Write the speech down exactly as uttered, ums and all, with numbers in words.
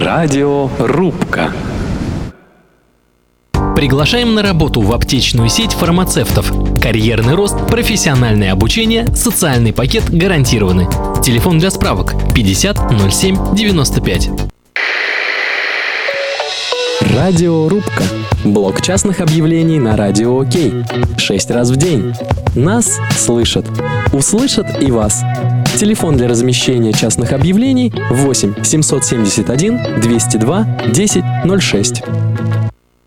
Радиорубка. Приглашаем на работу в аптечную сеть фармацевтов. Карьерный рост, профессиональное обучение, социальный пакет гарантированы. Телефон для справок пятьдесят ноль семь девяносто пять. Радиорубка. Блок частных объявлений на Радио Окей. Шесть раз в день. Нас слышат. Услышат и вас. Телефон для размещения частных объявлений восемь семьсот семьдесят один двести два десять ноль шесть.